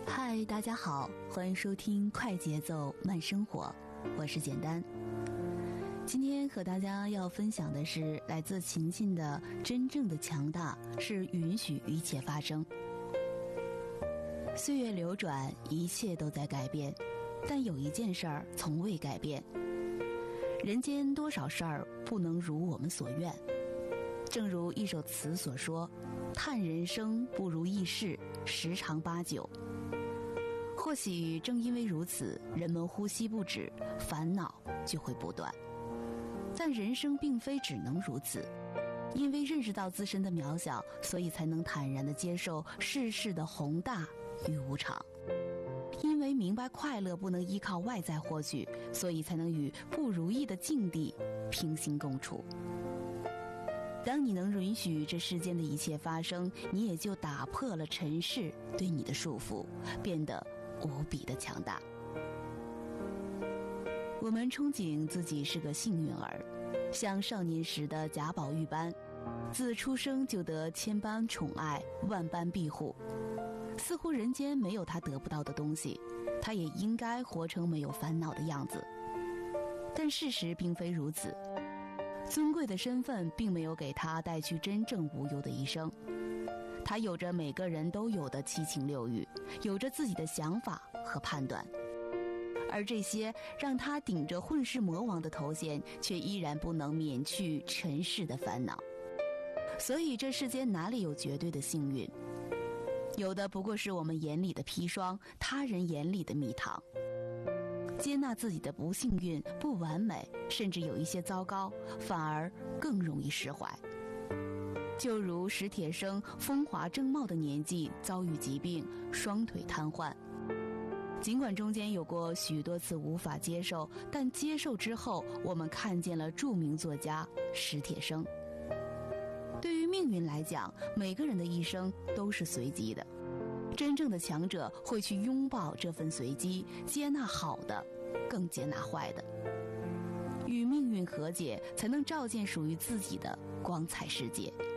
嗨，大家好，欢迎收听快节奏慢生活，我是简单。今天和大家要分享的是来自秦晋的真正的强大是允许一切发生。岁月流转，一切都在改变，但有一件事儿从未改变。人间多少事儿不能如我们所愿，正如一首词所说，叹人生不如意事，十常八九。或许正因为如此，人们呼吸不止，烦恼就会不断。但人生并非只能如此，因为认识到自身的渺小，所以才能坦然地接受世事的宏大与无常。因为明白快乐不能依靠外在获取，所以才能与不如意的境地平行共处。当你能允许这世间的一切发生，你也就打破了尘世对你的束缚，变得无比的强大。我们憧憬自己是个幸运儿，像少年时的贾宝玉般，自出生就得千般宠爱，万般庇护。似乎人间没有他得不到的东西，他也应该活成没有烦恼的样子。但事实并非如此，尊贵的身份并没有给他带去真正无忧的一生。他有着每个人都有的七情六欲，有着自己的想法和判断，而这些让他顶着混世魔王的头衔，却依然不能免去尘世的烦恼。所以这世间哪里有绝对的幸运？有的不过是我们眼里的砒霜，他人眼里的蜜糖。接纳自己的不幸运、不完美，甚至有一些糟糕，反而更容易释怀。就如史铁生风华正茂的年纪遭遇疾病，双腿瘫痪。尽管中间有过许多次无法接受，但接受之后，我们看见了著名作家史铁生。对于命运来讲，每个人的一生都是随机的。真正的强者会去拥抱这份随机，接纳好的，更接纳坏的。与命运和解，才能照见属于自己的光彩世界。